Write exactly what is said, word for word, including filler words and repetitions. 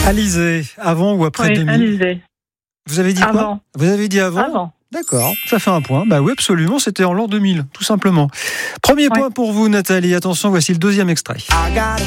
Alizé, avant ou après Oui, deux mille? Alizé. Vous avez dit quoi? Avant. Vous avez dit avant? Avant. D'accord, ça fait un point. Bah oui, absolument, c'était en l'an deux mille, tout simplement. Premier Ouais. point pour vous, Nathalie. Attention, voici le deuxième extrait.